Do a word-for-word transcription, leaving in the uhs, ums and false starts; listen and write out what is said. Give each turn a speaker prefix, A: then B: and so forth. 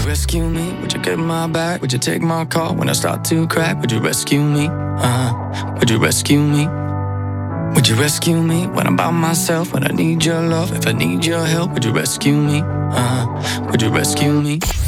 A: rescue me? Would you get my back? Would you take my call when I start to crack? Would you rescue me? Uh, would you rescue me? Would you rescue me when I'm by myself? When I need your love, if I need your help, would you rescue me? Uh, would you rescue me?